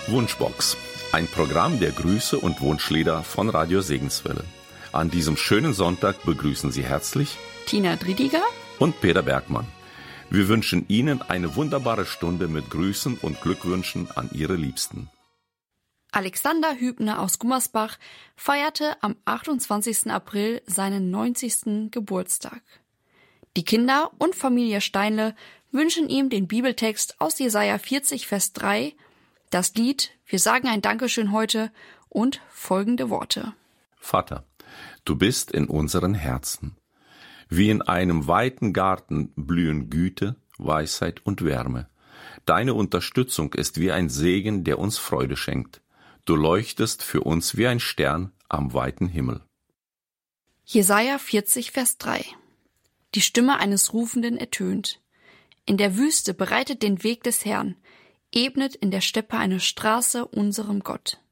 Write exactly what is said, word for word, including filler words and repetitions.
Wunschbox, ein Programm der Grüße und Wunschlieder von Radio Segenswelle. An diesem schönen Sonntag begrüßen Sie herzlich Tina Driediger und Peter Bergmann. Wir wünschen Ihnen eine wunderbare Stunde mit Grüßen und Glückwünschen an Ihre Liebsten. Alexander Hübner aus Gummersbach feierte am achtundzwanzigsten April seinen neunzigsten Geburtstag. Die Kinder und Familie Steinle wünschen ihm den Bibeltext aus Jesaja vierzig, Vers drei, das Lied Wir sagen ein Dankeschön heute und folgende Worte. Vater, du bist in unseren Herzen. Wie in einem weiten Garten blühen Güte, Weisheit und Wärme. Deine Unterstützung ist wie ein Segen, der uns Freude schenkt. Du leuchtest für uns wie ein Stern am weiten Himmel. Jesaja vierzig, Vers drei. Die Stimme eines Rufenden ertönt. In der Wüste bereitet den Weg des Herrn, ebnet in der Steppe eine Straße unserem Gott.